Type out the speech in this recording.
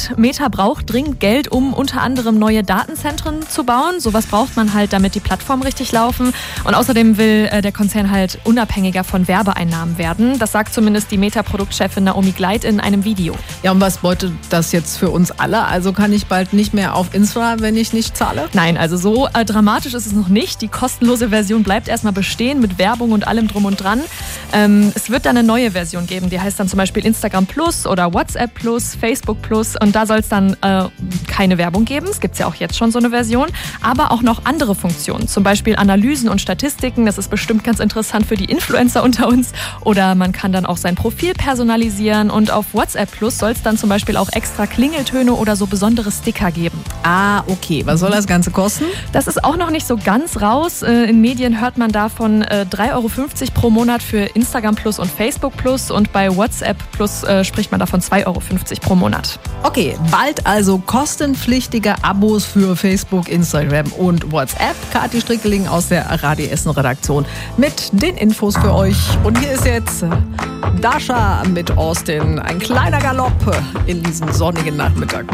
Grund. Meta braucht dringend Geld, um unter anderem neue Datenzentren zu bauen. Sowas braucht man halt, damit die Plattformen richtig laufen. Und außerdem will der Konzern halt unabhängiger von Werbeeinnahmen werden. Das sagt zumindest die Meta-Produktchefin Naomi Gleit in einem Video. Ja, und was bedeutet das jetzt für uns alle? Also kann ich bald nicht mehr auf Insta, wenn ich nicht zahle? Nein, also so dramatisch ist es noch nicht. Die kostenlose Version bleibt erstmal bestehen mit Werbung und allem drum und dran. Es wird dann eine neue Version geben, die heißt dann zum Beispiel Instagram Plus oder WhatsApp Plus, Facebook Plus und da soll es dann keine Werbung geben. Es gibt ja auch jetzt schon so eine Version, aber auch noch andere Funktionen, zum Beispiel Analysen und Statistiken. Das ist bestimmt ganz interessant für die Influencer unter uns. Oder man kann dann auch sein Profil personalisieren und auf WhatsApp Plus soll es dann zum Beispiel auch extra Klingeltöne oder so besondere Sticker geben. Ah, okay. Was soll das Ganze kosten? Das ist auch noch nicht so ganz raus. In Medien hört man davon 3,50 Euro pro Monat für Instagram Plus und Facebook Plus und bei WhatsApp Plus spricht man davon 2,50 Euro pro Monat. Okay, bald also kostenpflichtige Abos für Facebook, Instagram und WhatsApp. Kathi Strickeling aus der Radio Essen Redaktion mit den Infos für euch. Und hier ist jetzt Dasha mit Austin. Ein kleiner Galopp in diesem sonnigen Nachmittag.